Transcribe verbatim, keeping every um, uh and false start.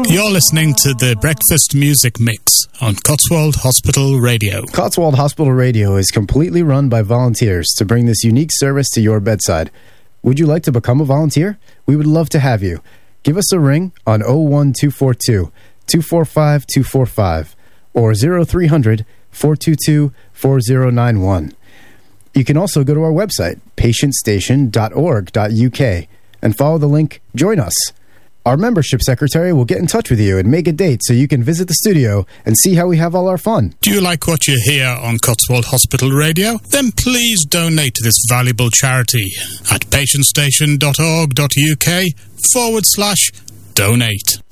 You're listening to the Breakfast Music Mix on Cotswold Hospital Radio. Cotswold Hospital Radio is completely run by volunteers to bring this unique service to your bedside. Would you like to become a volunteer? We would love to have you. Give us a ring on oh one two four two, two four five, two four five or oh three hundred, four two two, four oh nine one. You can also go to our website, patient station dot org dot U K, and follow the link Join Us. Our membership secretary will get in touch with you and make a date so you can visit the studio and see how we have all our fun. Do you like what you hear on Cotswold Hospital Radio? Then please donate to this valuable charity at patient station dot org dot U K forward slash donate.